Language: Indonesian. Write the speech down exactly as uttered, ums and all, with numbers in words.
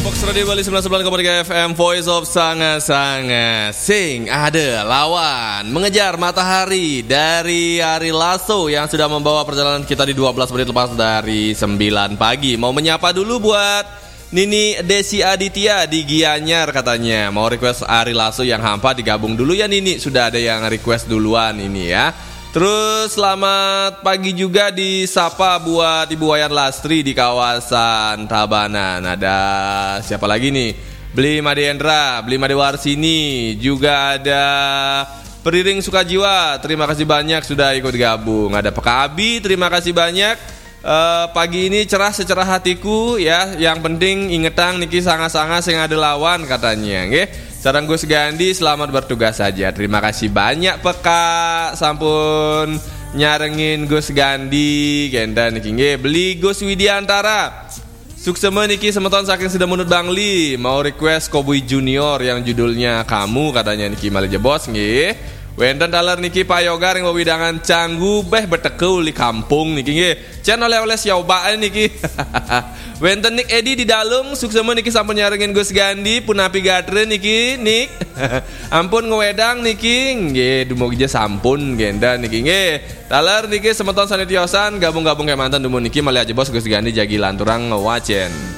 Box Radio Bali sembilan puluh sembilan koma tiga F M, Voice of Sanga-Sanga. Sing ada lawan mengejar matahari dari Ari Lasso yang sudah membawa perjalanan kita di dua belas menit lepas dari sembilan pagi. Mau menyapa dulu buat Nini Desi Aditya di Gianyar katanya. Mau request Ari Lasso yang hampa digabung dulu ya Nini. Sudah ada yang request duluan ini ya. Terus selamat pagi juga disapa buat Ibu Wayan Lastri di kawasan Tabanan. Ada siapa lagi nih? Beli Madendra, Beli Madewarsini. Juga ada Periring Sukajiwa. Terima kasih banyak sudah ikut gabung. Ada Pak Abi, terima kasih banyak. uh, Pagi ini cerah secerah hatiku ya. Yang penting ingetang niki sanga-sanga sing ada lawan katanya nggih. Sarang Gus Gandhi selamat bertugas saja. Terima kasih banyak peka sampun nyarengin Gus Gandhi genda niki nggih. Beli Gus Widiantara. Suksema niki semeton saking sudah menurut Bangli mau request Cowboy Junior yang judulnya Kamu katanya niki malih bos nggih. Wenten daler niki Pak Yoga yang wewidangan canggu beh betekul di kampung niki nggih. Cen oleh-oleh siobaan niki. Wenten Nick Edi di dalung suksema niki sampun nyarengin Gus Gandhi punapi gatre niki Nick. Ampun ngewedang niki nggih dumugi sampun genda niki nggih. Daler niki semeton sanitiosan gabung-gabung kayak mantan dumun niki malih aja bos Gus Gandhi jagi lanturang ngewacen.